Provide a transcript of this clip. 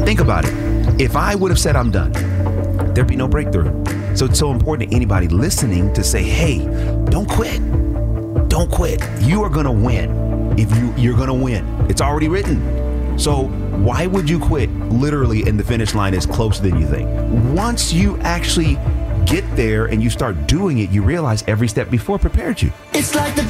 Think about it. If I would have said I'm done, there'd be no breakthrough. So it's so important to anybody listening to say, hey, don't quit. Don't quit. You are going to win. You're going to win. It's already written. So why would you quit? Literally, and the finish line is closer than you think. Once you actually get there and you start doing it, you realize every step before prepared you. It's like the